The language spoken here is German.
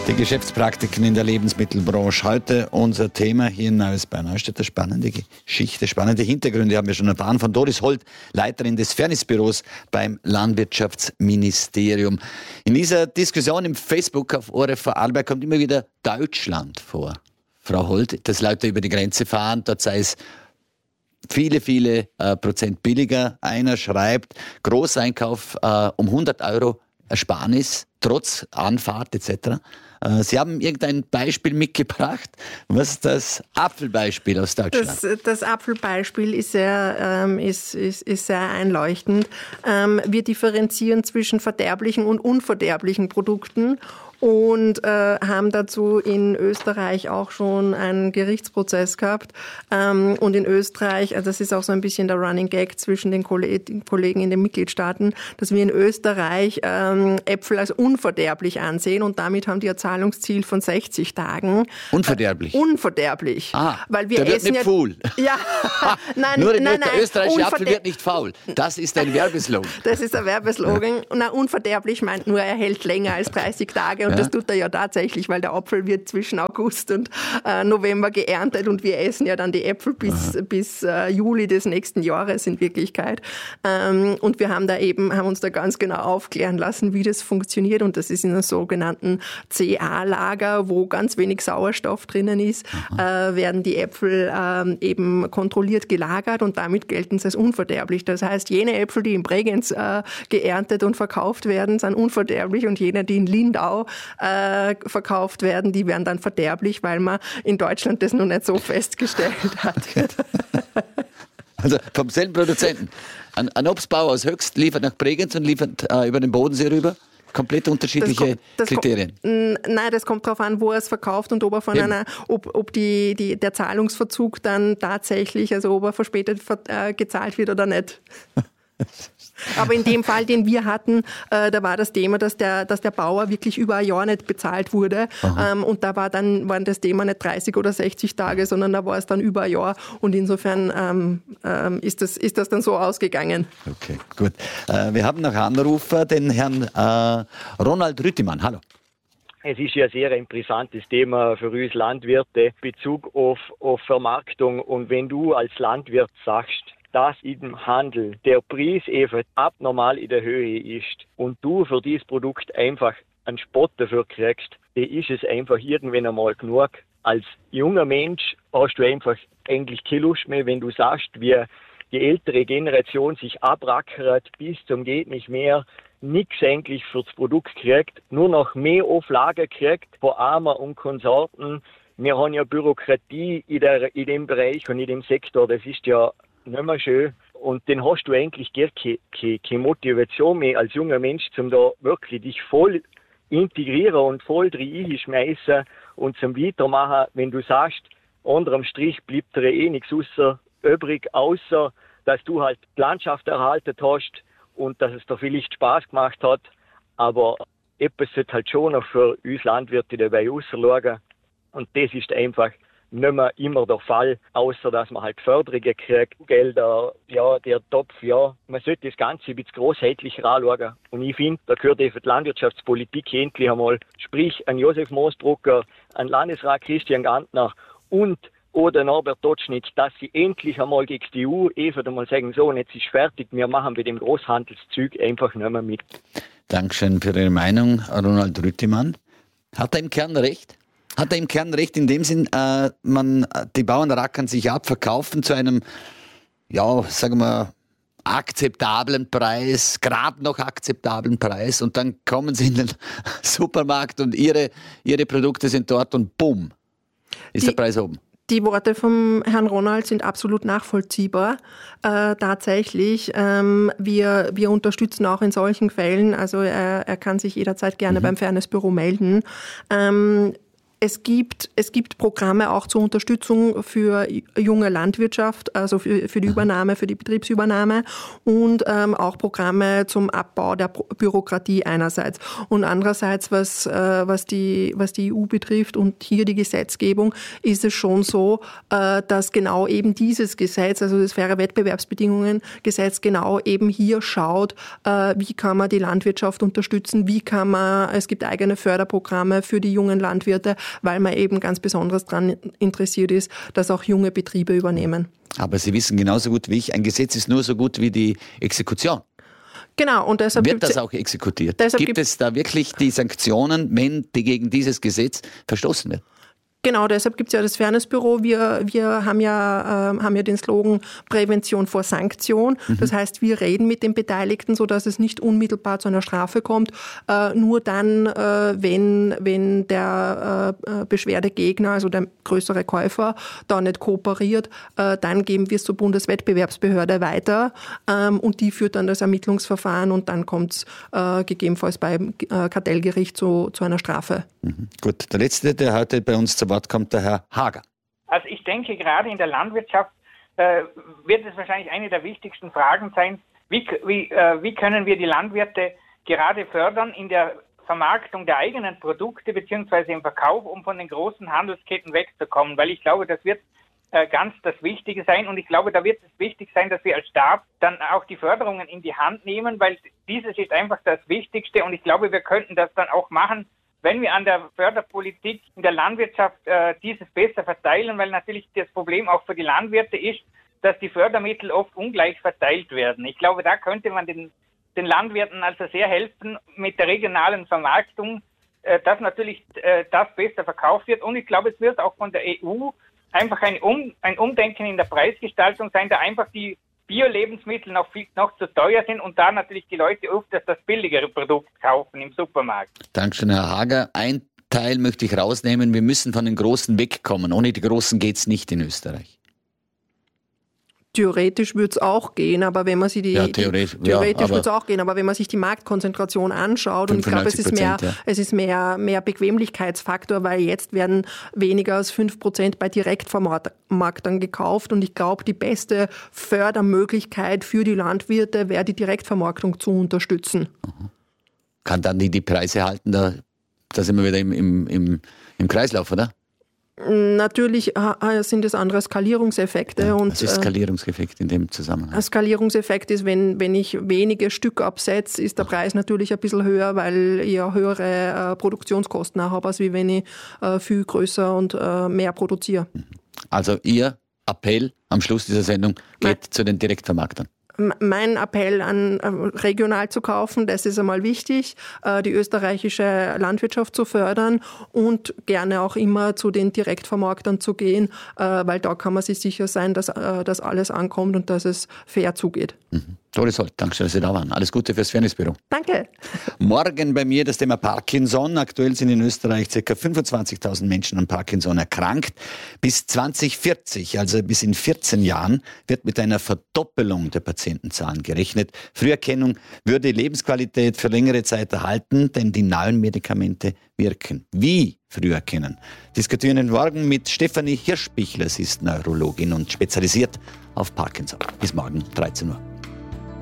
Die Geschäftspraktiken in der Lebensmittelbranche. Heute unser Thema hier in Neues bei Neustadt. Eine spannende Geschichte, spannende Hintergründe haben wir schon erfahren von Doris Holt, Leiterin des Fairnessbüros beim Landwirtschaftsministerium. In dieser Diskussion im Facebook auf ORF Vorarlberg kommt immer wieder Deutschland vor. Frau Holt, dass Leute über die Grenze fahren, dort sei es viele Prozent billiger. Einer schreibt, Großeinkauf um 100 € Ersparnis, trotz Anfahrt etc. Sie haben irgendein Beispiel mitgebracht. Was ist das Apfelbeispiel aus Deutschland? Das Apfelbeispiel ist sehr einleuchtend. Wir differenzieren zwischen verderblichen und unverderblichen Produkten und haben dazu in Österreich auch schon einen Gerichtsprozess gehabt. Und in Österreich, also das ist auch so ein bisschen der Running Gag zwischen den Kollegen in den Mitgliedstaaten, dass wir in Österreich Äpfel als unverderblich ansehen und damit haben die ein Zahlungsziel von 60 Tagen. Unverderblich? Unverderblich. Weil wir der essen wird nicht faul. Ja. Nein, nur der österreichische Apfel wird nicht faul. Das ist ein Werbeslogan. Das ist ein Werbeslogan. Na, unverderblich meint nur, er hält länger als 30 Tage. Und das tut er ja tatsächlich, weil der Apfel wird zwischen August und November geerntet und wir essen ja dann die Äpfel bis Juli des nächsten Jahres in Wirklichkeit. Und wir haben uns da ganz genau aufklären lassen, wie das funktioniert. Und das ist in einem sogenannten CA-Lager, wo ganz wenig Sauerstoff drinnen ist, werden die Äpfel eben kontrolliert gelagert und damit gelten sie als unverderblich. Das heißt, jene Äpfel, die in Bregenz geerntet und verkauft werden, sind unverderblich und jene, die in Lindau verkauft werden, die werden dann verderblich, weil man in Deutschland das noch nicht so festgestellt hat. Also vom selben Produzenten. Ein Obstbauer aus Höchst liefert nach Bregenz und liefert über den Bodensee rüber. Komplett unterschiedliche Kriterien. Nein, das kommt darauf an, wo er es verkauft und ob er von ob der Zahlungsverzug dann tatsächlich, also ob er verspätet gezahlt wird oder nicht. Aber in dem Fall, den wir hatten, da war das Thema, dass der Bauer wirklich über ein Jahr nicht bezahlt wurde. Und da waren das Thema nicht 30 oder 60 Tage, sondern da war es dann über ein Jahr. Und insofern ist das dann so ausgegangen. Okay, gut. Wir haben noch Anrufer, den Herrn Ronald Rüttimann. Hallo. Es ist ja sehr ein brisantes Thema für uns Landwirte, Bezug auf Vermarktung. Und wenn du als Landwirt sagst, dass im Handel der Preis eben abnormal in der Höhe ist und du für dieses Produkt einfach einen Spott dafür kriegst, dann ist es einfach irgendwann einmal genug. Als junger Mensch hast du einfach eigentlich keine Lust mehr, wenn du sagst, wie die ältere Generation sich abrackert bis zum geht nicht mehr, nichts eigentlich für das Produkt kriegt, nur noch mehr Auflagen kriegt von Armer und Konsorten. Wir haben ja Bürokratie in dem Bereich und in dem Sektor, das ist ja nicht mehr schön. Und dann hast du eigentlich gar keine Motivation mehr als junger Mensch, um da wirklich dich voll integrieren und voll drin schmeißen und zum Weitermachen, wenn du sagst, unterm Strich bleibt dir nichts übrig, außer dass du halt die Landschaft erhalten hast und dass es dir vielleicht Spaß gemacht hat. Aber etwas sollte halt schon noch für uns Landwirte dabei rausschauen. Und das ist einfach nicht mehr immer der Fall, außer dass man halt Förderungen kriegt, Gelder, ja, der Topf, ja. Man sollte das Ganze ein bisschen grossheitlicher anschauen. Und ich finde, da gehört eben die Landwirtschaftspolitik endlich einmal, sprich an Josef Moosbrucker, an Landesrat Christian Gantner und oder Norbert Totschnig, dass sie endlich einmal gegen die EU eben einmal sagen, so, und jetzt ist fertig, wir machen bei dem Großhandelszug einfach nicht mehr mit. Dankeschön für Ihre Meinung, Ronald Rüttimann. Hat er im Kern recht? Hat er im Kern recht in dem Sinn, die Bauern rackern sich ab, verkaufen zu einem, ja, sagen wir, akzeptablen Preis, gerade noch akzeptablen Preis und dann kommen sie in den Supermarkt und ihre Produkte sind dort und bumm, ist der Preis oben. Die Worte vom Herrn Ronald sind absolut nachvollziehbar. Tatsächlich, wir unterstützen auch in solchen Fällen, also er kann sich jederzeit gerne beim Fairnessbüro melden. Es gibt Programme auch zur Unterstützung für junge Landwirtschaft, also für die Übernahme, für die Betriebsübernahme und auch Programme zum Abbau der Bürokratie einerseits. Und andererseits, was die EU betrifft und hier die Gesetzgebung, ist es schon so, dass genau eben dieses Gesetz, also das faire Wettbewerbsbedingungen-Gesetz, genau eben hier schaut, wie kann man die Landwirtschaft unterstützen, es gibt eigene Förderprogramme für die jungen Landwirte, weil man eben ganz besonders daran interessiert ist, dass auch junge Betriebe übernehmen. Aber Sie wissen genauso gut wie ich, ein Gesetz ist nur so gut wie die Exekution. Genau, und deshalb wird das auch exekutiert? Gibt es da wirklich die Sanktionen, wenn gegen dieses Gesetz verstoßen wird? Genau, deshalb gibt es ja das Fairnessbüro. Wir haben ja den Slogan Prävention vor Sanktion. Das heißt, wir reden mit den Beteiligten, sodass es nicht unmittelbar zu einer Strafe kommt. Nur dann, wenn der Beschwerdegegner, also der größere Käufer, da nicht kooperiert, dann geben wir es zur Bundeswettbewerbsbehörde weiter und die führt dann das Ermittlungsverfahren und dann kommt es gegebenenfalls beim Kartellgericht zu einer Strafe. Gut, der Letzte, der heute bei uns zu Wort kommt, der Herr Hager. Also ich denke, gerade in der Landwirtschaft wird es wahrscheinlich eine der wichtigsten Fragen sein, wie können wir die Landwirte gerade fördern in der Vermarktung der eigenen Produkte beziehungsweise im Verkauf, um von den großen Handelsketten wegzukommen, weil ich glaube, das wird ganz das Wichtige sein und ich glaube, da wird es wichtig sein, dass wir als Staat dann auch die Förderungen in die Hand nehmen, weil dieses ist einfach das Wichtigste und ich glaube, wir könnten das dann auch machen, wenn wir an der Förderpolitik in der Landwirtschaft dieses besser verteilen, weil natürlich das Problem auch für die Landwirte ist, dass die Fördermittel oft ungleich verteilt werden. Ich glaube, da könnte man den Landwirten also sehr helfen mit der regionalen Vermarktung, dass natürlich das besser verkauft wird. Und ich glaube, es wird auch von der EU einfach ein Umdenken in der Preisgestaltung sein, da einfach die Bio-Lebensmittel noch zu teuer sind und da natürlich die Leute oft das billigere Produkt kaufen im Supermarkt. Dankeschön, Herr Hager. Ein Teil möchte ich rausnehmen. Wir müssen von den Großen wegkommen. Ohne die Großen geht es nicht in Österreich. Theoretisch würde es auch gehen, aber wenn man sich theoretisch würde es auch gehen, aber wenn man sich die Marktkonzentration anschaut, und ich glaube, es ist mehr Bequemlichkeitsfaktor, weil jetzt werden weniger als 5% bei Direktvermarktern gekauft und ich glaube, die beste Fördermöglichkeit für die Landwirte wäre, die Direktvermarktung zu unterstützen. Kann dann die Preise halten, da sind wir wieder im Kreislauf, oder? Natürlich sind es andere Skalierungseffekte. Ja, was ist Skalierungseffekt in dem Zusammenhang? Ein Skalierungseffekt ist, wenn ich wenige Stück absetze, ist der Preis natürlich ein bisschen höher, weil ich ja höhere Produktionskosten auch habe, als wenn ich viel größer und mehr produziere. Also Ihr Appell am Schluss dieser Sendung geht zu den Direktvermarktern. Mein Appell an regional zu kaufen, das ist einmal wichtig, die österreichische Landwirtschaft zu fördern und gerne auch immer zu den Direktvermarktern zu gehen, weil da kann man sich sicher sein, dass alles ankommt und dass es fair zugeht. Doris Holt, danke schön, dass Sie da waren. Alles Gute fürs Fairnessbüro. Danke. Morgen bei mir das Thema Parkinson. Aktuell sind in Österreich ca. 25.000 Menschen an Parkinson erkrankt. Bis 2040, also bis in 14 Jahren, wird mit einer Verdoppelung der Patientenzahlen gerechnet. Früherkennung würde Lebensqualität für längere Zeit erhalten, denn die neuen Medikamente wirken. Wie früherkennen? Diskutieren wir morgen mit Stefanie Hirschbichler. Sie ist Neurologin und spezialisiert auf Parkinson. Bis morgen, 13 Uhr.